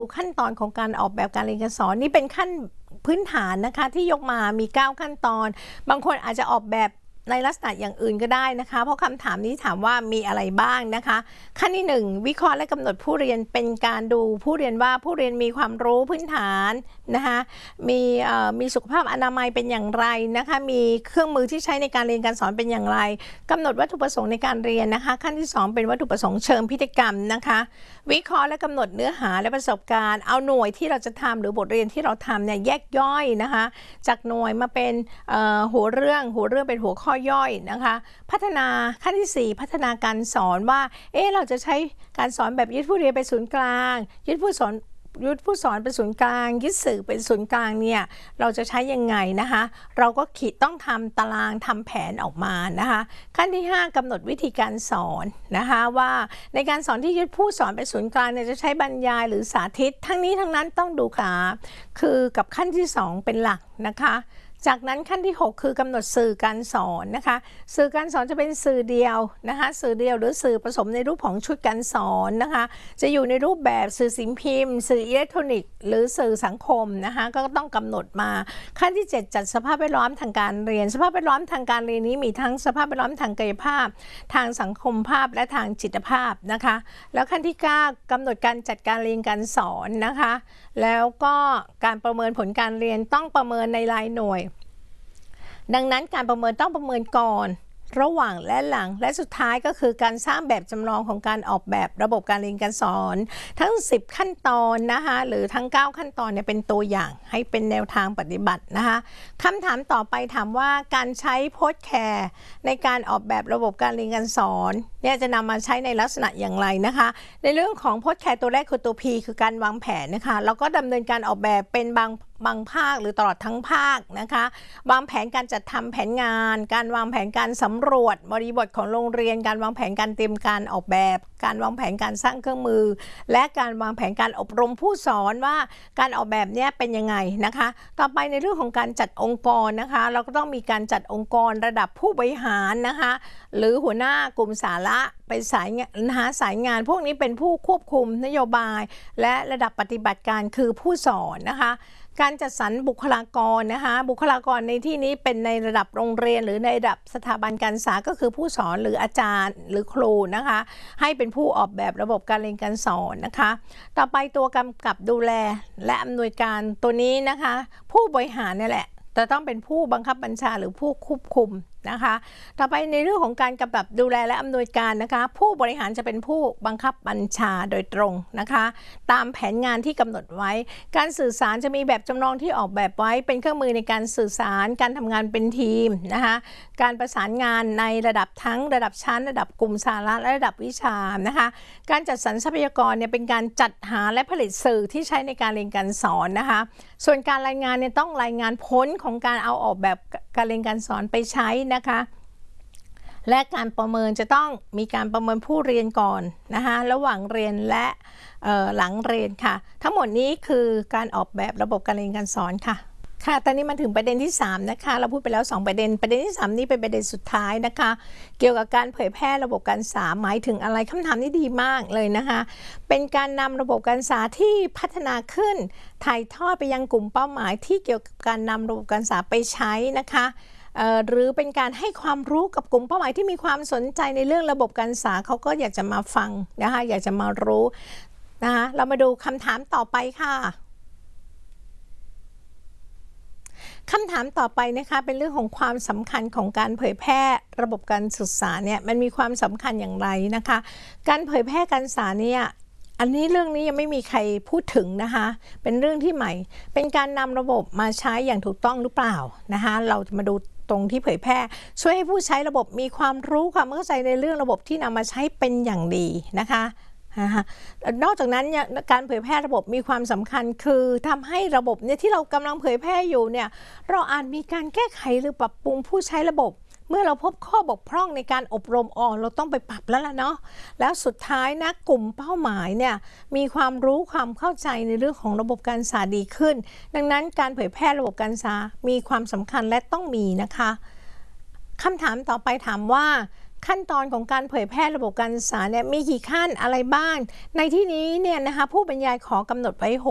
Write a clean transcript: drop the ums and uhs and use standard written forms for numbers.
ขั้นตอนของการออกแบบการเรียนการสอนนี่เป็นขั้นพื้นฐานนะคะที่ยกมามี9ขั้นตอนบางคนอาจจะออกแบบในลักษณะอย่างอื่นก็ได้นะคะเพราะคำถามนี้ถามว่ามีอะไรบ้างนะคะขั้นที่1วิเคราะห์และกำหนดผู้เรียนเป็นการดูผู้เรียนว่าผู้เรียนมีความรู้พื้นฐานนะคะมีสุขภาพอนามัยเป็นอย่างไรนะคะมีเครื่องมือที่ใช้ในการเรียนการสอนเป็นอย่างไรกำหนดวัตถุประสงค์ในการเรียนนะคะขั้นที่2เป็นวัตถุประสงค์เชิงพฤติกรรมนะคะวิเคราะห์และกำหนดเนื้อหาและประสบการณ์เอาหน่วยที่เราจะทำหรือบทเรียนที่เราทำเนี่ยแยกย่อยนะคะจากหน่วยมาเป็นหัวเรื่องเป็นหัวข้อย่อยนะคะพัฒนาขั้นที่4พัฒนาการสอนว่าเราจะใช้การสอนแบบยึดผู้เรียนเป็นศูนย์กลางยึดผู้สอนเป็นศูนย์กลางยึดสื่อเป็นศูนย์กลางเนี่ยเราจะใช้ยังไงนะคะเราก็ต้องทำตารางทำแผนออกมานะคะขั้นที่5กำหนดวิธีการสอนนะคะว่าในการสอนที่ยึดผู้สอนเป็นศูนย์กลางเนี่ยจะใช้บรรยายหรือสาธิตทั้งนี้ทั้งนั้นต้องดูค่ะคือกับขั้นที่2เป็นหลักนะคะจากนั้นขั้นที่6คือกำหนดสื่อการสอนนะคะสื่อการสอนจะเป็นสื่อเดียวนะคะสื่อเดียวหรือสื่อผสมในรูปของชุดการสอนนะคะจะอยู่ในรูปแบบสื่อสิ่งพิมพ์สื่ออิเล็กทรอนิกส์หรือสื่อสังคมนะคะก็ต้องกำหนดมาขั้นที่7จัดสภาพแวดล้อมทางการเรียนสภาพแวดล้อมทางการเรียนนี้มีทั้งสภาพแวดล้อมทางกายภาพทางสังคมภาพและทางจิตภาพนะคะแล้วขั้นที่9กำหนดการจัดการเรียนการสอนนะคะแล้วก็การประเมินผลการเรียนต้องประเมินในรายหน่วยดังนั้นการประเมินต้องประเมินก่อนระหว่างและหลังและสุดท้ายก็คือการสร้างแบบจำลองของการออกแบบระบบการเรียนการสอนทั้ง10ขั้นตอนนะคะหรือทั้ง9ขั้นตอนเนี่ยเป็นตัวอย่างให้เป็นแนวทางปฏิบัตินะคะคำถามต่อไปถามว่าการใช้โพสต์แคร์ในการออกแบบระบบการเรียนการสอนเนี่ยจะนำมาใช้ในลักษณะอย่างไรนะคะในเรื่องของโพสต์แคร์ตัวแรกคือตัว P คือการวางแผนนะคะแล้วก็ดำเนินการออกแบบเป็นบางภาคหรือตลอดทั้งภาคนะคะวางแผนการจัดทำแผนงานการวางแผนการสำรวจบริบทของโรงเรียนการวางแผนการเตรียมการออกแบบการวางแผนการสร้างเครื่องมือและการวางแผนการอบรมผู้สอนว่าการออกแบบนี้เป็นยังไงนะคะต่อไปในเรื่องของการจัดองค์กรนะคะเราก็ต้องมีการจัดองค์กรระดับผู้บริหารนะคะหรือหัวหน้ากลุ่มสาระไปสายงานพวกนี้เป็นผู้ควบคุมนโยบายและระดับปฏิบัติการคือผู้สอนนะคะการจัดสรรบุคลากรนะคะบุคลากรในที่นี้เป็นในระดับโรงเรียนหรือในระดับสถาบันการศึกษาก็คือผู้สอนหรืออาจารย์หรือครูนะคะให้เป็นผู้ออกแบบระบบการเรียนการสอนนะคะต่อไปตัวกำกับดูแลและอำนวยการตัวนี้นะคะผู้บริหารนี่แหละจะต้องเป็นผู้บังคับบัญชาหรือผู้ควบคุมนะคะต่อไปในเรื่องของการกำกับดูแลและอำนวยการนะคะผู้บริหารจะเป็นผู้บังคับบัญชาโดยตรงนะคะตามแผนงานที่กำหนดไว้การสื่อสารจะมีแบบจำลองที่ออกแบบไว้เป็นเครื่องมือในการสื่อสารการทำงานเป็นทีมนะคะการประสานงานในระดับทั้งระดับชั้นระดับกลุ่มสาระและระดับวิชานะคะการจัดสรรทรัพยากรเนี่ยเป็นการจัดหาและผลิตสื่อที่ใช้ในการเรียนการสอนนะคะส่วนการรายงานเนี่ยต้องรายงานผลของการเอาออกแบบการเรียนการสอนไปใช้นะคะและการประเมินจะต้องมีการประเมินผู้เรียนก่อนนะคะระหว่างเรียนและหลังเรียนค่ะทั้งหมดนี้คือการออกแบบระบบการเรียนการสอนค่ะตอนนี้มาถึงประเด็นที่3นะคะเราพูดไปแล้ว2ประเด็นที่3นี้เป็นประเด็นสุดท้ายนะคะเกี่ยวกับการเผยแพร่ระบบการศึกษาหมายถึงอะไรคำถามนี้ดีมากเลยนะคะเป็นการนำระบบการศึกษาที่พัฒนาขึ้นถ่ายทอดไปยังกลุ่มเป้าหมายที่เกี่ยวกับการนำระบบการศึกษาไปใช้นะคะหรือเป็นการให้ความรู้กับกลุ่มเป้าหมายที่มีความสนใจในเรื่องระบบการศึกษาเขาก็อยากจะมาฟังนะคะอยากจะมารู้นะคะเรามาดูคำถามต่อไปค่ะคำถามต่อไปนะคะเป็นเรื่องของความสำคัญของการเผยแพร่ระบบการศึกษาเนี่ยมันมีความสำคัญอย่างไรนะคะการเผยแพร่การศึกษาเนี่ยเรื่องนี้ยังไม่มีใครพูดถึงนะคะเป็นเรื่องที่ใหม่เป็นการนำระบบมาใช้อย่างถูกต้องหรือเปล่านะคะเราจะมาดูตรงที่เผยแพร่ช่วยให้ผู้ใช้ระบบมีความรู้ความเข้าใจในเรื่องระบบที่นำมาใช้เป็นอย่างดีนะคะนอกจากนั้นการเผยแพร่ระบบมีความสำคัญคือทำให้ระบบเนี่ยที่เรากำลังเผยแพร่อยู่เนี่ยเราอาจมีการแก้ไขหรือปรับปรุงผู้ใช้ระบบเมื่อเราพบข้อบกพร่องในการอบรมเราต้องไปปรับแล้วล่ะเนาะแล้วสุดท้ายนะกลุ่มเป้าหมายเนี่ยมีความรู้ความเข้าใจในเรื่องของระบบการศึกษาดีขึ้นดังนั้นการเผยแพร่ระบบการศึกษามีความสำคัญและต้องมีนะคะคำถามต่อไปถามว่าขั้นตอนของการเผยแพร่ระบบการศึกษาเนี่ยมีกี่ขั้นอะไรบ้างในที่นี้เนี่ยนะคะผู้บรรยายขอกำหนดไว้